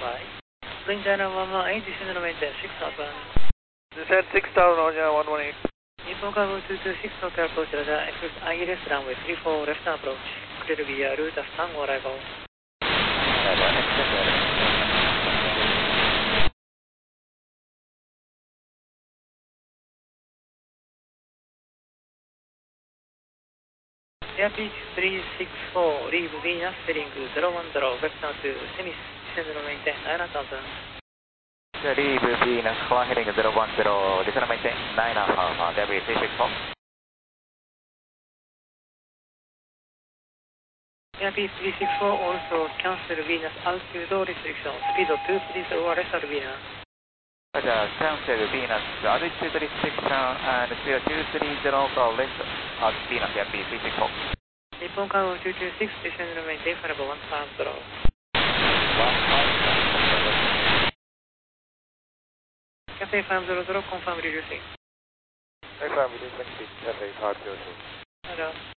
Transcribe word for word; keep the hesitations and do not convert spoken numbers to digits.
high. Link China one one eight, descend to maintain six thousand. Descend six thousand on China one one eight. Nippon Cargo two two six, Tokyo approach radar, exit I L S runway three four, left approach. Clear via route of Tango arrival. Airpeak three six four, leave Venus, heading zero one zero, vector to Semis, descend to maintain nine thousand. Leave Venus, heading zero one zero, descend to maintain nine thousand, Airpeak three six four. Airpeak three six four, also cancel Venus altitude restriction, speed two please over rest of Venus. Roger, cancel Venus altitude restriction and speed two three zero for left of Venus, Airpeak three six four. Nippon Cargo two two six, descend to maintain variable one five zero. Cathay five zero zero, confirm reducing. Confirm reducing speed, Cathay five zero zero. Roger.